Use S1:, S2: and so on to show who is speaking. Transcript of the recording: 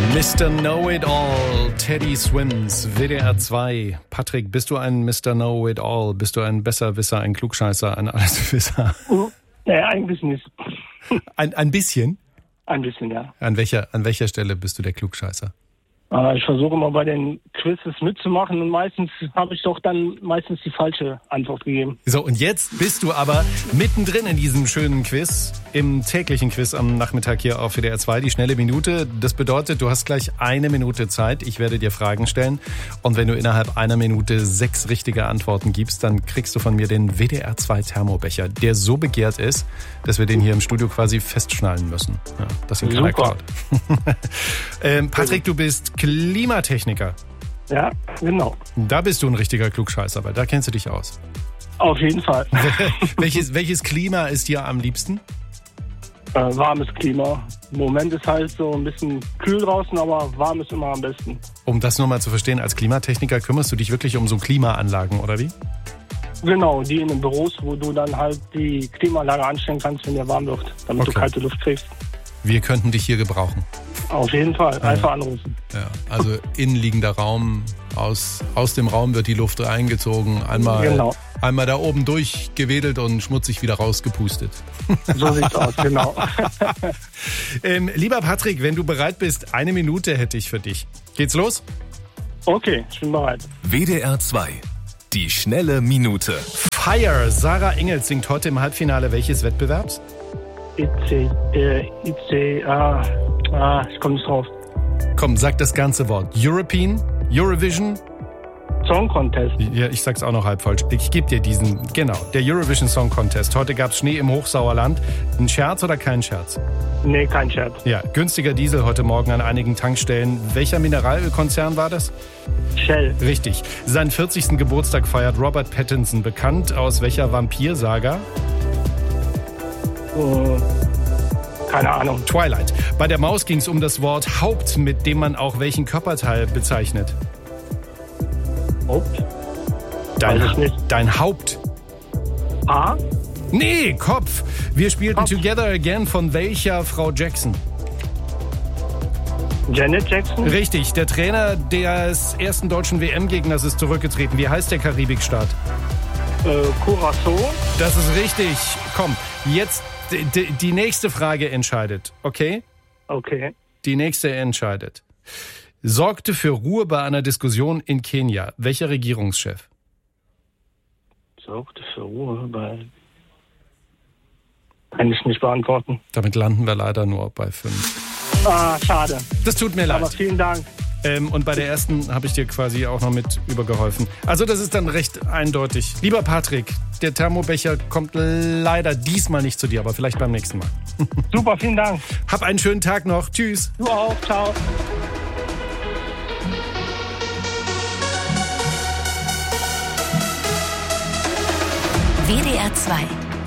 S1: Mr. Know-It-All, Teddy Swims, WDR 2. Patrick, bist du ein Mr. Know-It-All? Bist du ein Besserwisser, ein Klugscheißer, ein Alleswisser?
S2: Nee, eigentlich nicht.
S1: Ein bisschen?
S2: Ein bisschen, ja.
S1: An welcher Stelle bist du der Klugscheißer?
S2: Ich versuche immer bei den Quizzes mitzumachen und meistens habe ich doch dann die falsche Antwort gegeben.
S1: So, und jetzt bist du aber mittendrin in diesem schönen Quiz, im täglichen Quiz am Nachmittag hier auf WDR 2, die schnelle Minute. Das bedeutet, du hast gleich 1 Minute Zeit. Ich werde dir Fragen stellen. Und wenn du innerhalb 1 Minute 6 richtige Antworten gibst, dann kriegst du von mir den WDR 2 Thermobecher, der so begehrt ist, dass wir den hier im Studio quasi festschnallen müssen. Ja, dass ihn keiner klaut. Patrick, du bist Klimatechniker.
S2: Ja, genau.
S1: Da bist du ein richtiger Klugscheißer, weil da kennst du dich aus.
S2: Auf jeden Fall.
S1: Welches Klima ist dir am liebsten?
S2: Warmes Klima. Im Moment ist halt so ein bisschen kühl draußen, aber warm ist immer am besten.
S1: Um das nur mal zu verstehen, als Klimatechniker kümmerst du dich wirklich um so Klimaanlagen, oder wie?
S2: Genau, die in den Büros, wo du dann halt die Klimaanlage anstellen kannst, wenn dir warm wird, damit du kalte Luft kriegst.
S1: Wir könnten dich hier gebrauchen.
S2: Auf jeden Fall, einfach anrufen.
S1: Ja, also innenliegender Raum, aus dem Raum wird die Luft reingezogen, einmal da oben durchgewedelt und schmutzig wieder rausgepustet.
S2: So sieht's aus, genau.
S1: Lieber Patrick, wenn du bereit bist, 1 Minute hätte ich für dich. Geht's los?
S2: Okay, ich bin bereit.
S3: WDR 2, die schnelle Minute.
S1: Fire, Sarah Engels singt heute im Halbfinale welches Wettbewerbs?
S2: ich komme nicht drauf.
S1: Komm, sag das ganze Wort. European, Eurovision,
S2: Song Contest.
S1: Ja, ich sag's auch noch halb falsch. Ich gebe dir diesen, genau, der Eurovision Song Contest. Heute gab's Schnee im Hochsauerland. Ein Scherz oder kein Scherz?
S2: Nee, kein Scherz.
S1: Ja, günstiger Diesel heute Morgen an einigen Tankstellen. Welcher Mineralölkonzern war das?
S2: Shell.
S1: Richtig. Seinen 40. Geburtstag feiert Robert Pattinson, bekannt aus welcher Vampirsaga?
S2: Keine Ahnung.
S1: Twilight. Bei der Maus ging es um das Wort Haupt, mit dem man auch welchen Körperteil bezeichnet.
S2: Haupt?
S1: Dein Haupt.
S2: A?
S1: Nee, Kopf. Wir spielten
S2: Kopf.
S1: Together Again von welcher Frau Jackson?
S2: Janet Jackson?
S1: Richtig. Der Trainer des ersten deutschen WM-Gegners ist zurückgetreten. Wie heißt der Karibikstaat?
S2: Curaçao.
S1: Das ist richtig. Komm, jetzt die nächste Frage entscheidet, okay?
S2: Okay.
S1: Die nächste entscheidet. Sorgte für Ruhe bei einer Diskussion in Kenia. Welcher Regierungschef?
S2: Sorgte für Ruhe bei... Kann ich nicht beantworten.
S1: Damit landen wir leider nur bei 5.
S2: Schade.
S1: Das tut mir leid.
S2: Aber vielen Dank.
S1: Und bei der ersten habe ich dir quasi auch noch mit übergeholfen. Also das ist dann recht eindeutig. Lieber Patrick, der Thermobecher kommt leider diesmal nicht zu dir, aber vielleicht beim nächsten Mal.
S2: Super, vielen Dank.
S1: Hab einen schönen Tag noch. Tschüss.
S2: Du auch. Ciao.
S4: WDR 2